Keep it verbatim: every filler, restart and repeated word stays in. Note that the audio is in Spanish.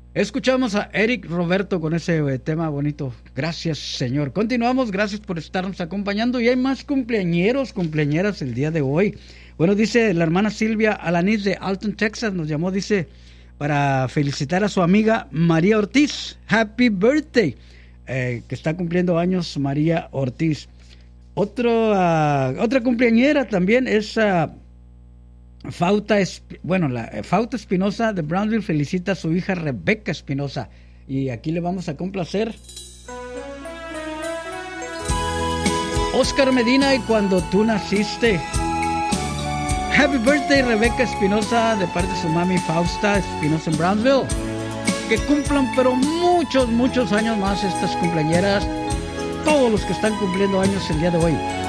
Escuchamos a Eric Roberto con ese eh, tema bonito. Gracias, Señor. Continuamos, gracias por estarnos acompañando. Y hay más cumpleañeros, cumpleañeras el día de hoy. Bueno, dice la hermana Silvia Alanis de Alton, Texas, nos llamó, dice, para felicitar a su amiga María Ortiz. Happy birthday. Eh, que está cumpliendo años María Ortiz. Otro, uh, otra cumpleañera también es... Uh, Fauta, bueno, la Fauta Espinosa de Brownsville felicita a su hija Rebeca Espinosa. Y aquí le vamos a complacer Oscar Medina y Cuando tú naciste. Happy birthday, Rebeca Espinosa, de parte de su mami Fausta Espinosa en Brownsville. Que cumplan pero muchos, muchos años más estas cumpleañeras. Todos los que están cumpliendo años el día de hoy.